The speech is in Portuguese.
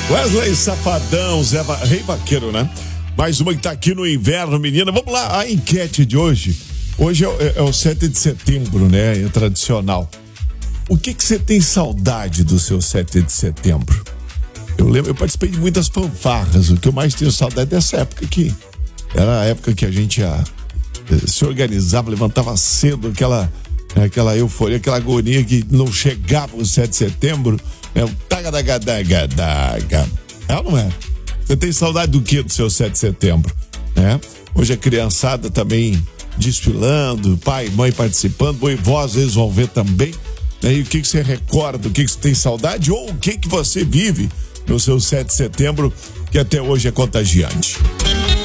Wesley Safadão, Rei Vaqueiro, né? Mais uma que tá aqui no inverno, menina. Vamos lá, a enquete de hoje. Hoje é o 7 de setembro, né? É tradicional. O que você tem saudade do seu 7 de setembro? Eu lembro, eu participei de muitas fanfarras. O que eu mais tenho saudade dessa época aqui. Era a época que a gente se organizava, levantava cedo, aquela euforia, aquela agonia que não chegava o 7 de setembro. O tagadagadaga. É ou não é? Você tem saudade do que do seu 7 de setembro? Né? Hoje a criançada também desfilando, pai e mãe participando, vó às vezes vão ver também. Né? E o que você recorda, o que você tem saudade ou o que você vive no seu 7 de setembro, que até hoje é contagiante.